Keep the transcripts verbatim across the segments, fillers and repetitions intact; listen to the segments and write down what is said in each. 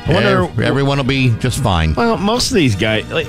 I wonder, Ev- everyone will be just fine. Well, most of these guys, like,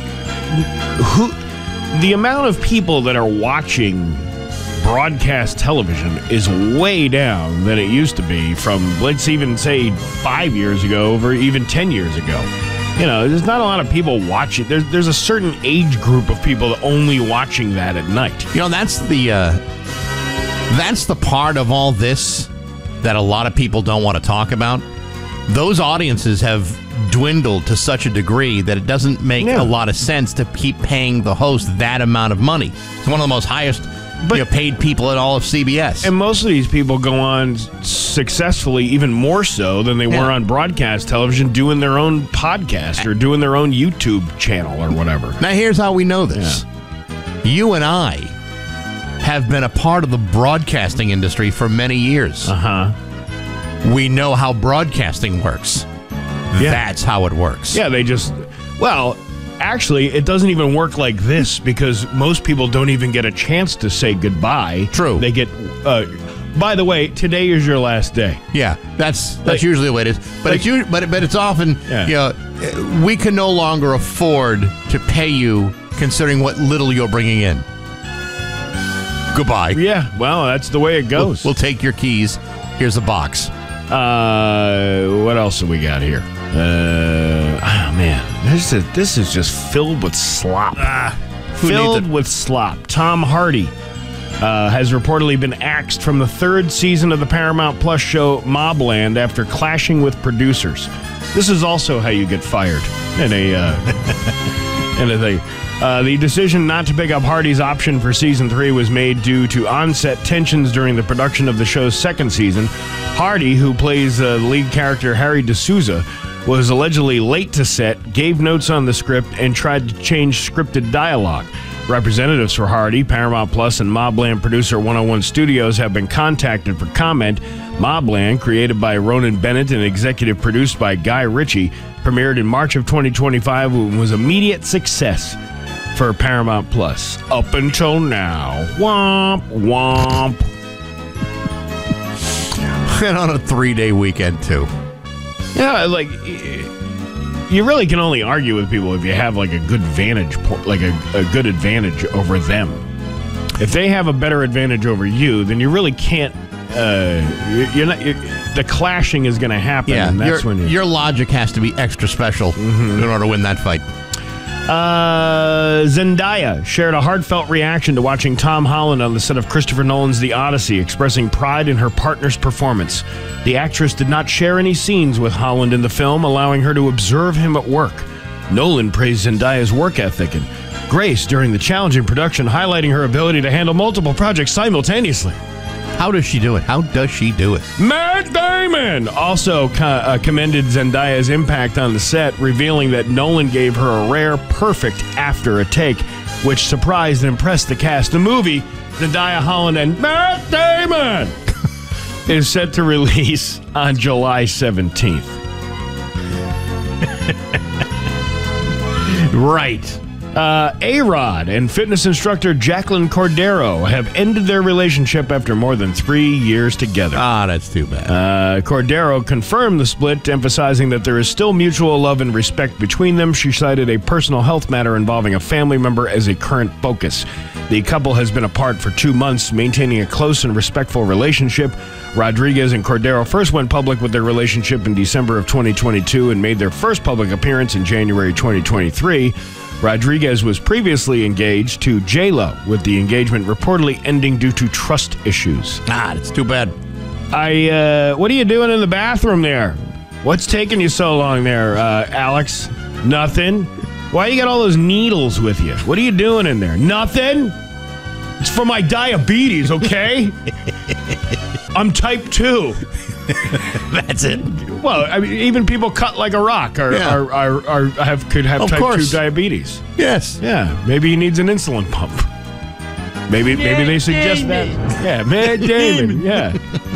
who, the amount of people that are watching broadcast television is way down than it used to be from, let's even say, five years ago or even ten years ago. You know, there's not a lot of people watching. There's there's a certain age group of people only watching that at night. You know, that's the uh, that's the part of all this that a lot of people don't want to talk about. Those audiences have dwindled to such a degree that it doesn't make Yeah. a lot of sense to keep paying the host that amount of money. It's one of the most highest But- you know, paid people at all of C B S. And most of these people go on successfully, even more so than they Yeah. were on broadcast television, doing their own podcast or doing their own YouTube channel or whatever. Now, here's how we know this. You and I have been a part of the broadcasting industry for many years. Uh-huh. We know how broadcasting works. Yeah. That's how it works. Yeah, they just, well, actually, it doesn't even work like this because most people don't even get a chance to say goodbye. True. They get, uh, by the way, today is your last day. Yeah, that's that's Like- usually the way it is. But like- it's usually, but but it's often Yeah. you know we can no longer afford to pay you considering what little you're bringing in. Goodbye. Yeah, well, that's the way it We'll, goes. we'll take your keys. Here's a box. Uh, what else have we got here? Uh, oh man, this is this is just filled with slop. who filled needs it? with slop. Tom Hardy uh, has reportedly been axed from the third season of the Paramount Plus show Mobland after clashing with producers. This is also how you get fired in a uh, in a thing. Uh, the decision not to pick up Hardy's option for season three was made due to on-set tensions during the production of the show's second season. Hardy, who plays uh, the lead character Harry D'Souza, was allegedly late to set, gave notes on the script, and tried to change scripted dialogue. Representatives for Hardy, Paramount Plus, and Mobland producer one oh one Studios have been contacted for comment. Mobland, created by Ronan Bennett and executive produced by Guy Ritchie, premiered in March of twenty twenty-five and was immediate success for Paramount Plus. Up until now. Womp, womp. And on a three-day weekend, too. Yeah, like, y- you really can only argue with people if you have, like, a good vantage point, like a, a good advantage over them. If they have a better advantage over you, then you really can't, uh, you- you're not, you're, the clashing is going to happen, Yeah, and that's your, when you... your logic has to be extra special in order to win that fight. Uh, Zendaya shared a heartfelt reaction to watching Tom Holland on the set of Christopher Nolan's The Odyssey, expressing pride in her partner's performance. The actress did not share any scenes with Holland in the film, allowing her to observe him at work. Nolan praised Zendaya's work ethic and grace during the challenging production, highlighting her ability to handle multiple projects simultaneously. How does she do it? How does she do it? Matt Damon also co- uh, commended Zendaya's impact on the set, revealing that Nolan gave her a rare, perfect after a take, which surprised and impressed the cast. The movie, Zendaya, Holland, and Matt Damon, is set to release on July seventeenth. Right. Uh, A-Rod and fitness instructor Jacqueline Cordero have ended their relationship after more than three years together. Ah, that's too bad. Uh, Cordero confirmed the split, emphasizing that there is still mutual love and respect between them. She cited a personal health matter involving a family member as a current focus. The couple has been apart for two months, maintaining a close and respectful relationship. Rodriguez and Cordero first went public with their relationship in December of twenty twenty-two and made their first public appearance in January twenty twenty-three. Rodriguez was previously engaged to J-Lo, with the engagement reportedly ending due to trust issues. Ah, that's too bad. I, uh, what are you doing in the bathroom there? What's taking you so long there, uh, Alex? Nothing. Why you got all those needles with you? What are you doing in there? Nothing. It's for my diabetes, okay? I'm type two. That's it. Well, I mean, even people cut like a rock are, Yeah. are, are, are have could have Of type course. two diabetes. Yes. Yeah, maybe he needs an insulin pump. Maybe maybe they suggest that. Yeah, Matt Damon. Yeah.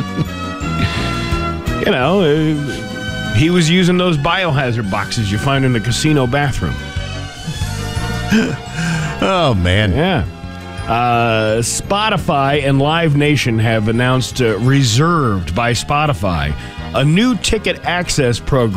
You know, uh, he was using those biohazard boxes you find in the casino bathroom. Oh, man. Yeah. Uh, Spotify and Live Nation have announced uh, Reserved by Spotify, a new ticket access program